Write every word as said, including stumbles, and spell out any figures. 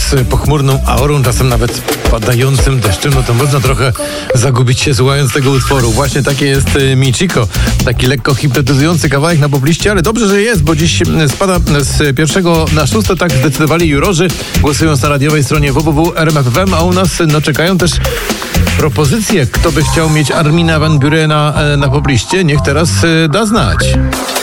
z pochmurną aurą, czasem nawet padającym deszczem, no to można trochę zagubić się słuchając tego utworu. Właśnie takie jest Michiko. Taki lekko hipnotyzujący kawałek na pobliście, ale dobrze, że jest, bo dziś spada z pierwszego na szóste, tak zdecydowali jurorzy, głosując na radiowej stronie w w w kropka r m f f m, a u nas no, czekają też propozycje. Kto by chciał mieć Armina van Burena na pobliście, niech teraz da znać.